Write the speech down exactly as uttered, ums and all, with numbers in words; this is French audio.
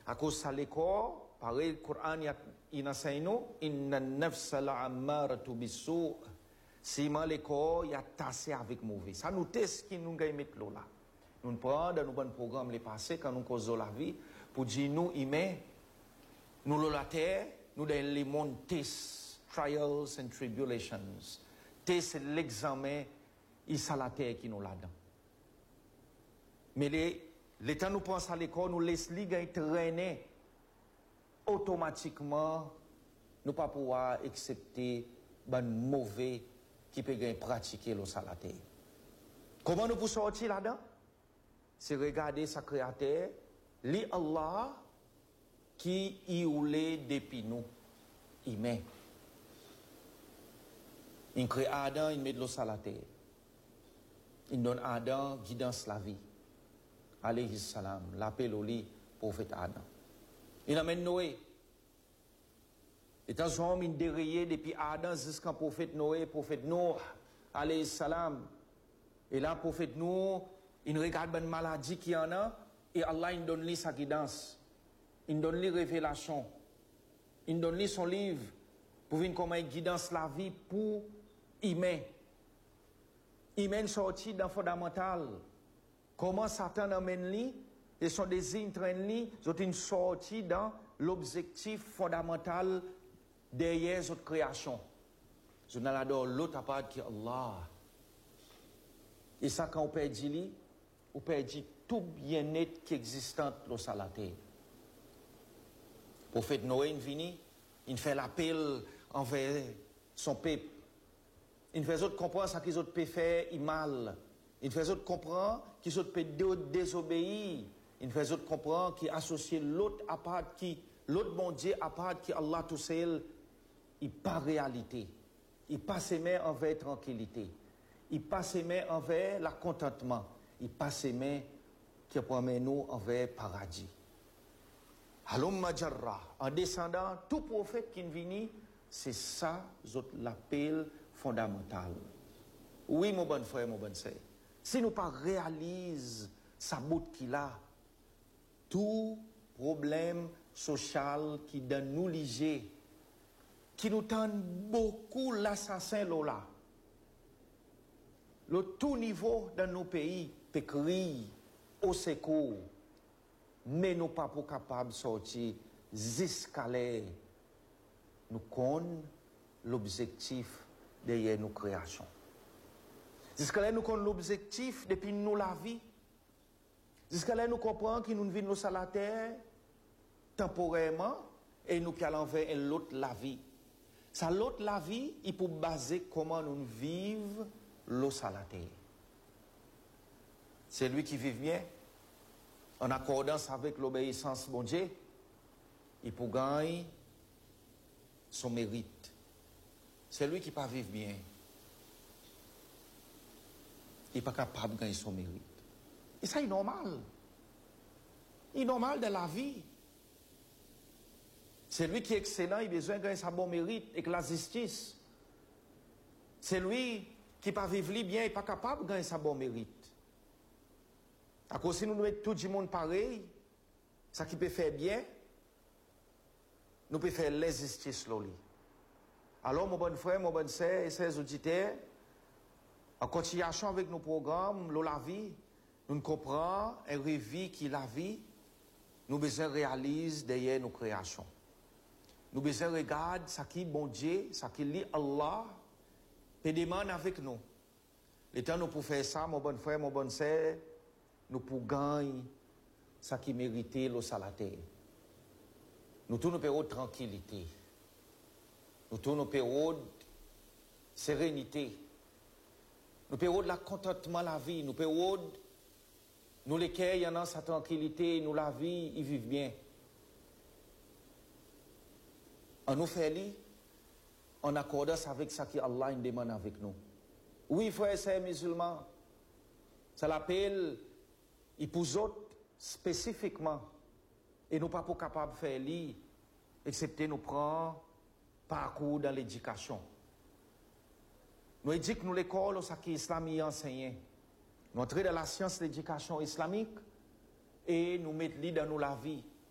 À cause de l'école, pareil, le Coran il enseigne nous, inna nafsa la'ammaratu bis-su'. Si man l'école, il a tassé avec mauvais. Ça nous teste qui nous gagne mettre là. Nous prenons dans nos bons programmes les passés quand nous causons la vie pour dire nous humains, nous la terre, nous dans les mondes tests, trials and tribulations. Test c'est l'examen, il c'est la terre qui nous là-dedans. Mais les les temps nous pensons à l'école, nous laissons les gars traîner automatiquement, nous pas pouvoir accepter ben mauvais qui peut pratiquer le salaté. Comment nous pouvons sortir là-dedans? C'est regarder sa créateur, li Allah qui y oulé depuis nous, humains. Il crée Adam, il met de l'eau salaté. Il donne à Adam guidance la vie. Alayhi salam, l'appel au lit, prophète Adam. Il amène Noé. Et tant que il déraillé depuis Adam jusqu'à prophète Noé, prophète Noé, alayhi salam. Et là, prophète Noé, il regarde une maladie qu'il y en a, et Allah il donne lui sa guidance. Il donne lui révélation. Il donne lui son livre pour venir comme une guidance la vie pour humain. Humain sorti dans fondamental. Comment Satan amène lui et son désir entraîne lui, c'est une sortie dans l'objectif fondamental derrière cette création. Je n'adore l'autre part qui est Allah. Et ça, quand on perd lui, on perd tout bien-être qui existe dans le salaté. Le prophète Noé vient, il fait l'appel envers son peuple. Il fait autres comprendre ce qu'ils autres peuvent faire mal. Il fait autres comprendre qu'ils autres peuvent désobéir. Il fait autres comprendre qu'ils associent l'autre à part qui, l'autre bon Dieu à part qui Allah tout seul, il pas réalité. Il pas s'aimer envers tranquillité. Il pas s'aimer envers le contentement. Il pas s'aimer qui promène nous envers paradis. Halumma jarra, en descendant, tout prophète qui vient, c'est ça, l'appel fondamental. Oui, mon bon frère, mon bon sœur. Si nous pas réalise sa bout qu'il a, tout problème social qui donne nous liger, qui nous tend beaucoup l'assassin Lola, le tout niveau dans nos pays peut crier au secours, mais nous pas pour capable de sortir jusqu'à l'air. Nous connaissons l'objectif derrière nos créations. Jusqu'à là, nous connaissons l'objectif depuis nous la vie. Jusqu'à là, nous comprenons que nous vivons sur la terre temporairement et nous allons vers l'autre la vie. Ça, l'autre la vie, il peut baser comment nous vivons l'eau sur la terre. C'est lui qui vit bien, en accordance avec l'obéissance de bon Dieu, il peut gagner son mérite. C'est lui qui ne peut pas vivre bien. Il n'est pas capable de gagner son mérite. Et ça, c'est normal. Il est normal de la vie. C'est lui qui est excellent, il a besoin de gagner son bon mérite et que la justice. C'est lui qui ne peut pas vivre bien, il n'est pas capable de gagner son bon mérite. À cause si nous nous mettons tout le monde pareil, ça qui peut faire bien, nous pouvons faire l'injustice. Alors, mon bon frère, mon bon sœur et ses auditeurs, en continuation avec nos programmes, la vie, nous comprenons et revit qui la vie, nous besoin réaliser derrière nos créations. Nous besoin regarder ce qui bon Dieu, ce qui lit Allah, peut demander avec nous. Le temps nous pour faire ça, mon bon frère, mon bon sœur, nous pour gagner ce qui méritait le salaté. Nous tous nos périodes de tranquillité. Nous tous nos périodes de sérénité. Nous périodes de la contentement la vie. Nous périodes, nous lesquels il y en a sa tranquillité, nous la vie, ils vivent bien. En nous fait li, en accordance avec ce que Allah demande avec nous. Oui, frères et sœurs musulmans, ça l'appelle, il pour autres spécifiquement, et nous pas pour capable de faire li, excepté nous prendre parcours dans l'éducation. Nous éduquons nous l'école, ce qui est islamique enseigné. Nous entrons dans la science de l'éducation islamique et nous mettons dans nous la vie.